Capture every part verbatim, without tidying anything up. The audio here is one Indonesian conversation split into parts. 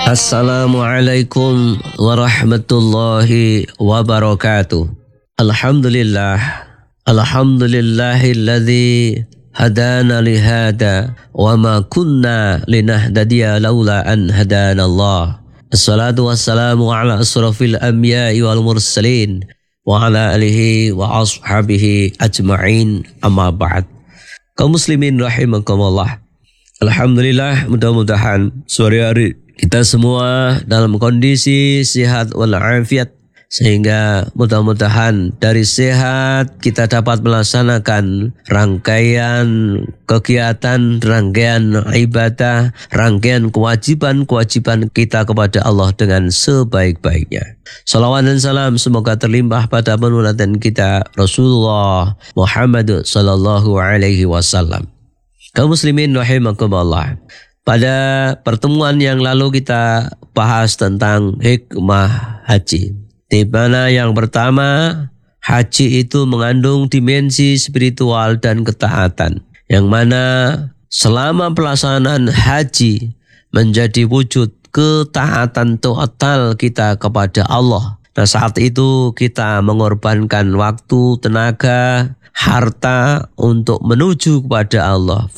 Assalamualaikum warahmatullahi wabarakatuh. Alhamdulillah. Alhamdulillahilladzi hadana lihada wa ma kunna linahtadiya laula an hadana Allah. Assalatu wassalamu ala asrafil anbiya'i wal mursalin wa ala alihi wa ashabihi ajma'in, amma ba'd. Kaum muslimin rahimakumullah. Alhamdulillah, mudah-mudahan sore hari kita semua dalam kondisi sehat walafiat, sehingga mudah-mudahan dari sehat kita dapat melaksanakan rangkaian kegiatan, rangkaian ibadah, rangkaian kewajiban-kewajiban kita kepada Allah dengan sebaik-baiknya. Salawat dan salam semoga terlimpah pada penurunan kita Rasulullah Muhammad sallallahu alaihi wasallam. Kaum muslimin rahimakumullah. Pada pertemuan yang lalu kita bahas tentang hikmah haji. Di mana yang pertama, haji itu mengandung dimensi spiritual dan ketaatan. Yang mana selama pelaksanaan haji menjadi wujud ketaatan total kita kepada Allah. Nah, saat itu kita mengorbankan waktu, tenaga, harta untuk menuju kepada Allah.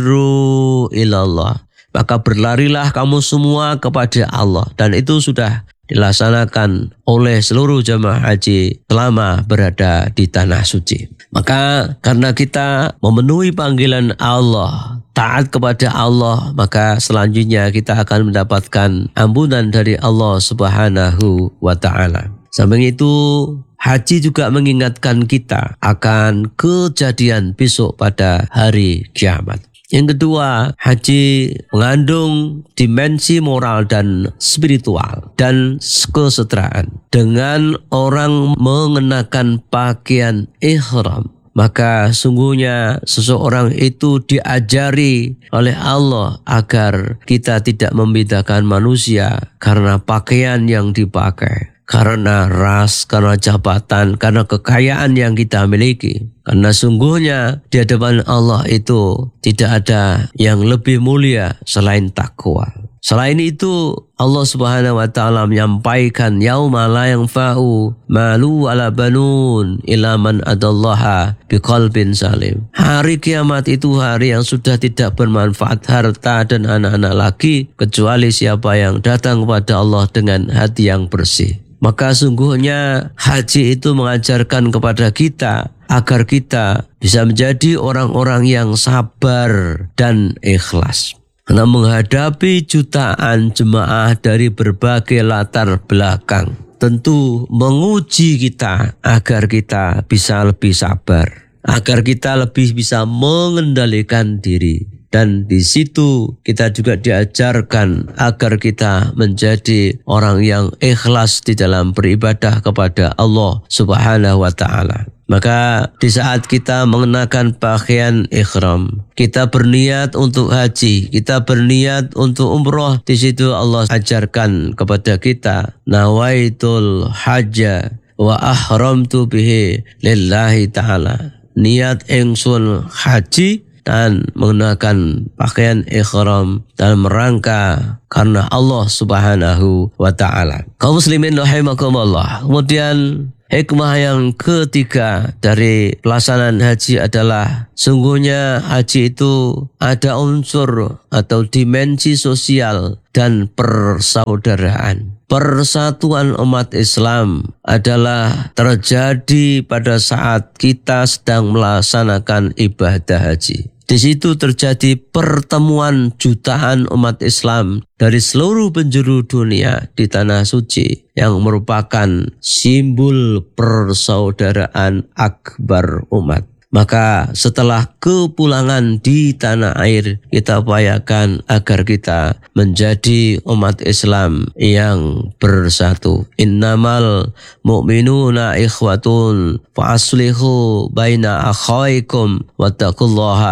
Fafirru ilallah. Maka berlarilah kamu semua kepada Allah. Dan itu sudah dilaksanakan oleh seluruh jemaah haji selama berada di tanah suci. Maka karena kita memenuhi panggilan Allah, taat kepada Allah, maka selanjutnya kita akan mendapatkan ampunan dari Allah Subhanahu wa ta'ala. Samping itu, haji juga mengingatkan kita akan kejadian besok pada hari kiamat. Yang kedua, haji mengandung dimensi moral dan spiritual dan kesetaraan. Dengan orang mengenakan pakaian ihram, maka sungguhnya seseorang itu diajari oleh Allah agar kita tidak membedakan manusia karena pakaian yang dipakai, karena ras, karena jabatan, karena kekayaan yang kita miliki. Karena sungguhnya di hadapan Allah itu tidak ada yang lebih mulia selain takwa. Selain itu, Allah Subhanahu wa taala menyampaikan yauma la yanfa'u malu wala banun illa man adallaha biqalbin salim. Hari kiamat itu hari yang sudah tidak bermanfaat harta dan anak-anak lagi kecuali siapa yang datang kepada Allah dengan hati yang bersih. Maka sungguhnya haji itu mengajarkan kepada kita agar kita bisa menjadi orang-orang yang sabar dan ikhlas. Karena menghadapi jutaan jemaah dari berbagai latar belakang, tentu menguji kita agar kita bisa lebih sabar, agar kita lebih bisa mengendalikan diri. Dan di situ kita juga diajarkan agar kita menjadi orang yang ikhlas di dalam beribadah kepada Allah Subhanahu wa ta'ala. Maka di saat kita mengenakan pakaian ihram, kita berniat untuk haji, kita berniat untuk umroh, di situ Allah ajarkan kepada kita, nawaitul hajja wa ahramtu bihi lillahi ta'ala. Niat ingsun haji dan mengenakan pakaian ihram dalam rangka karena Allah Subhanahu wa ta'ala. Kaum muslimin rahimakumullah. Kemudian hikmah yang ketiga dari pelaksanaan haji adalah sungguhnya haji itu ada unsur atau dimensi sosial dan persaudaraan. Persatuan umat Islam adalah terjadi pada saat kita sedang melaksanakan ibadah haji. Di situ terjadi pertemuan jutaan umat Islam dari seluruh penjuru dunia di tanah suci yang merupakan simbol persaudaraan akbar umat. Maka setelah kepulangan di tanah air, kita upayakan agar kita menjadi umat Islam yang bersatu. Innamal mu'minuna ikhwatun fa aslihu baina akhawaikum wattaqullaha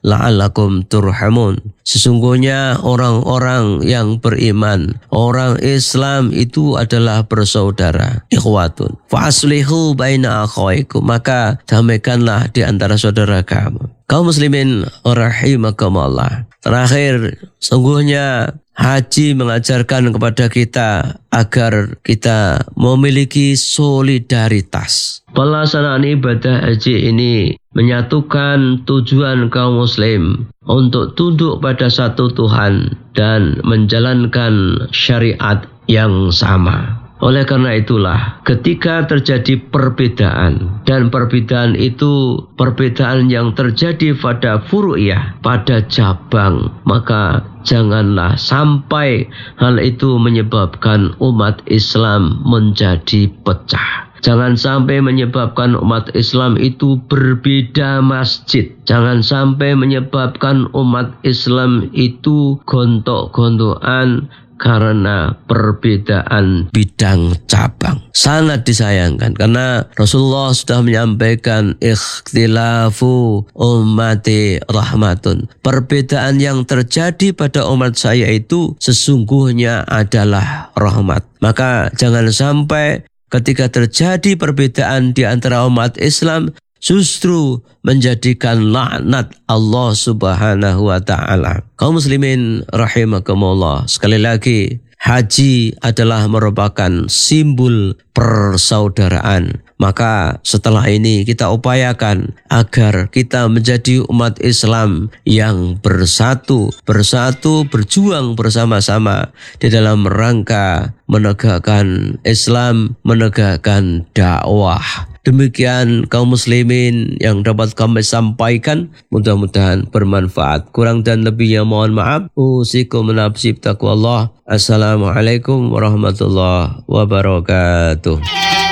la'allakum turhamun. Sesungguhnya orang-orang yang beriman, orang Islam itu adalah bersaudara, ikhwatun. Fa'aslihu baina akhawaikum, maka damaikanlah di antara saudara kamu. Kaum muslimin rahimakumullah. Terakhir, sungguhnya haji mengajarkan kepada kita agar kita memiliki solidaritas. Pelaksanaan ibadah haji ini menyatukan tujuan kaum muslim untuk tunduk pada satu Tuhan dan menjalankan syariat yang sama. Oleh karena itulah ketika terjadi perbedaan, dan perbedaan itu perbedaan yang terjadi pada furu'iyah, pada cabang, maka janganlah sampai hal itu menyebabkan umat Islam menjadi pecah. Jangan sampai menyebabkan umat Islam itu berbeda masjid. Jangan sampai menyebabkan umat Islam itu gontok-gontokan karena perbedaan bidang cabang. Sangat disayangkan karena Rasulullah sudah menyampaikan ikhtilafu ummati rahmatun. Perbedaan yang terjadi pada umat saya itu sesungguhnya adalah rahmat. Maka jangan sampai ketika terjadi perbedaan di antara umat Islam justru menjadikan laknat Allah Subhanahu wa taala. Kaum muslimin rahimakumullah, sekali lagi haji adalah merupakan simbol persaudaraan. Maka setelah ini kita upayakan agar kita menjadi umat Islam yang bersatu, bersatu berjuang bersama-sama di dalam rangka menegakkan Islam, menegakkan dakwah. Demikian kaum muslimin yang dapat kami sampaikan, mudah-mudahan bermanfaat. Kurang dan lebihnya mohon maaf. Usikum nafsi taqwallah. Assalamualaikum warahmatullahi wabarakatuh.